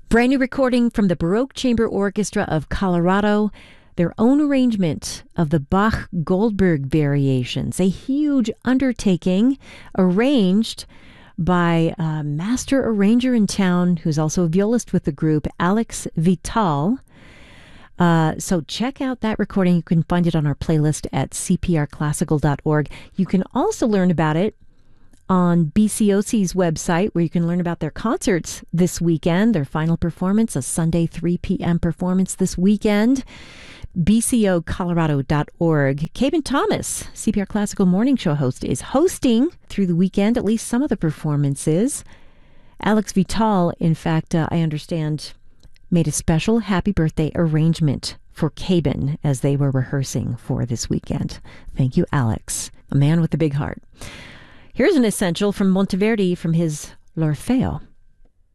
Brand new recording from the Baroque Chamber Orchestra of Colorado, their own arrangement of the Bach-Goldberg variations, a huge undertaking arranged by a master arranger in town who's also a violist with the group, Alex Vital. So check out that recording. You can find it on our playlist at cprclassical.org. You can also learn about it on BCOC's website, where you can learn about their concerts this weekend, their final performance, a Sunday 3 p.m. performance this weekend, bcocolorado.org. Caben Thomas, CPR Classical Morning Show host, is hosting through the weekend at least some of the performances. Alex Vital, in fact, I understand, made a special happy birthday arrangement for Caben as they were rehearsing for this weekend. Thank you, Alex, a man with a big heart. Here's an essential from Monteverdi from his L'Orfeo.